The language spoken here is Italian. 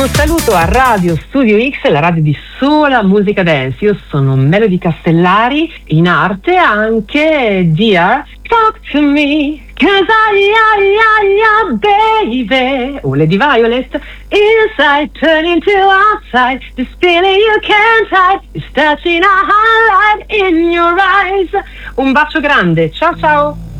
Un saluto a Radio Studio X, la radio di sola musica dance. Io sono Melody Castellari, in arte anche Dear Talk to Me, 'cause baby. O Lady Violet, inside turning to outside, this feeling you can't hide is touching a highlight in your eyes. Un bacio grande, ciao ciao.